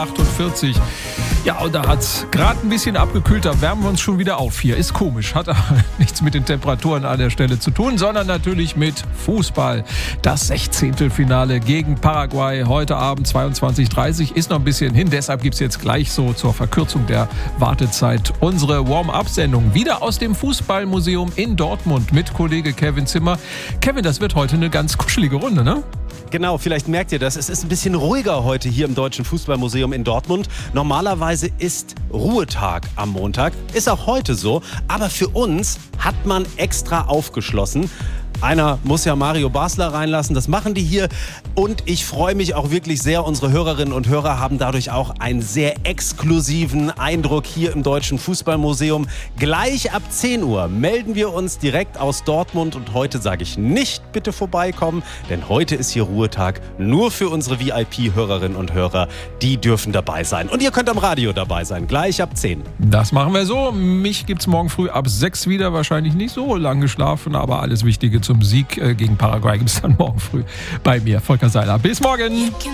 48. Ja, und da hat es gerade ein bisschen abgekühlt, da wärmen wir uns schon wieder auf hier. Ist komisch, hat aber nichts mit den Temperaturen an der Stelle zu tun, sondern natürlich mit Fußball. Das 16. Finale gegen Paraguay heute Abend 22:30 ist noch ein bisschen hin. Deshalb gibt es jetzt gleich so zur Verkürzung der Wartezeit unsere Warm-up-Sendung wieder aus dem Fußballmuseum in Dortmund mit Kollege Kevin Zimmer. Kevin, das wird heute eine ganz kuschelige Runde, ne? Genau, vielleicht merkt ihr das. Es ist ein bisschen ruhiger heute hier im Deutschen Fußballmuseum in Dortmund. Normalerweise ist Ruhetag am Montag. Ist auch heute so. Aber für uns hat man extra aufgeschlossen. Einer muss ja Mario Basler reinlassen, das machen die hier. Und ich freue mich auch wirklich sehr, unsere Hörerinnen und Hörer haben dadurch auch einen sehr exklusiven Eindruck hier im Deutschen Fußballmuseum. Gleich ab 10 Uhr melden wir uns direkt aus Dortmund. Und heute sage ich nicht, bitte vorbeikommen, denn heute ist hier Ruhetag nur für unsere VIP-Hörerinnen und Hörer. Die dürfen dabei sein. Und ihr könnt am Radio dabei sein, gleich ab 10. Das machen wir so. Mich gibt's morgen früh ab 6 wieder. Wahrscheinlich nicht so lang geschlafen, aber alles Wichtige zum Sieg gegen Paraguay gibt es dann morgen früh bei mir, Volker Seiler. Bis morgen!